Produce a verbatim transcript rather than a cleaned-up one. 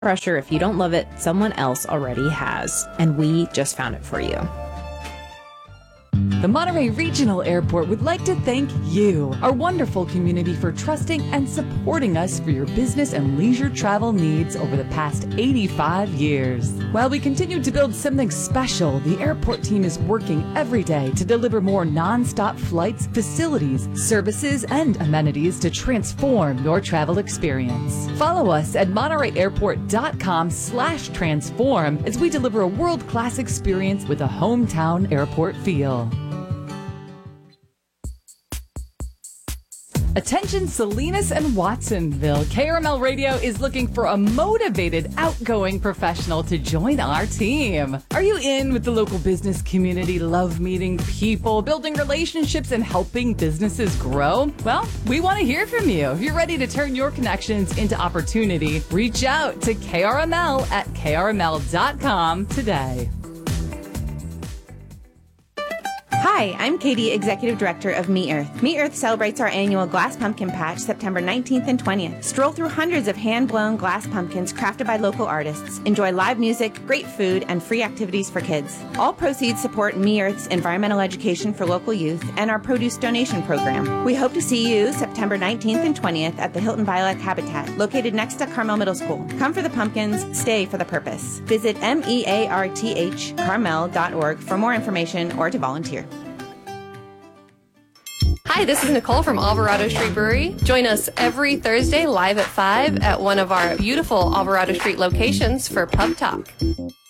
pressure. If you don't love it, someone else already has, and we just found it for you. The Monterey Regional Airport would like to thank you, our wonderful community, for trusting and supporting us for your business and leisure travel needs over the past eighty-five years. While we continue to build something special, the airport team is working every day to deliver more nonstop flights, facilities, services, and amenities to transform your travel experience. Follow us at monterey airport dot com slash transform as we deliver a world-class experience with a hometown airport feel. Attention Salinas and Watsonville. K R M L Radio is looking for a motivated, outgoing professional to join our team. Are you in with the local business community, love meeting people, building relationships, and helping businesses grow? Well, we want to hear from you. If you're ready to turn your connections into opportunity, reach out to K R M L at K R M L dot com today. Hi, I'm Katie, Executive Director of Me Earth. Me Earth celebrates our annual Glass Pumpkin Patch September nineteenth and twentieth. Stroll through hundreds of hand-blown glass pumpkins crafted by local artists. Enjoy live music, great food, and free activities for kids. All proceeds support Me Earth's environmental education for local youth and our produce donation program. We hope to see you September nineteenth and twentieth at the Hilton Violet Habitat, located next to Carmel Middle School. Come for the pumpkins, stay for the purpose. Visit M E A R T H Carmel dot org for more information or to volunteer. Hi, this is Nicole from Alvarado Street Brewery. Join us every Thursday live at five at one of our beautiful Alvarado Street locations for Pub Talk.